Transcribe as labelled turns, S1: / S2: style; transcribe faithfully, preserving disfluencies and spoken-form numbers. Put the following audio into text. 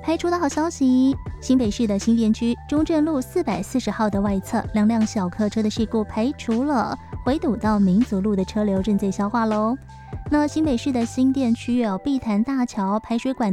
S1: 排除的好消息，新北市的新店区中正路四百四十号的外侧两辆小客车的事故排除了，回堵到民族路的车流正在消化喽。那新北市的新店区有碧潭大桥排水管